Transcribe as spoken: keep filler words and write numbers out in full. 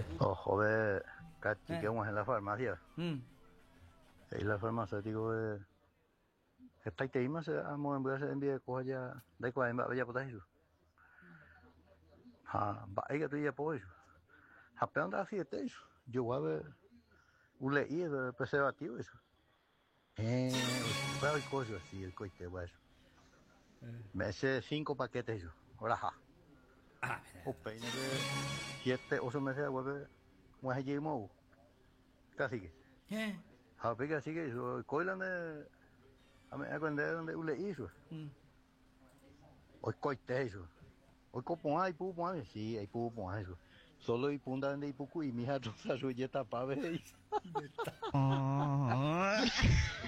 Ojo, ve, cachi, que vamos en la farmacia. Mm. Y la farmacéutico es. Está ahí más, amo en vez de enviar cosas ya. De cuál en vaya por ahí. Ha, va, hay que tú ya por eso. Apenas anda así de eso. Yo voy a ver. Un leí de preservativo eso. Eh, pero hay cosas así, el coite, pues. Me hace cinco paquetes eso. Ahora, ja. Ah, O peine de siete, ocho meses de vuelve. Pues allí mo. Casi que. ¿qué? Ha, pero así que eso. Coilan de. A mí, cuando donde un leí eso. Mm. Hoy coite eso. Hoy copón hay pupo, sí, hay pupo eso. Solo y punta donde hay puco y mi hija rosa su yeta pa ver. Ah.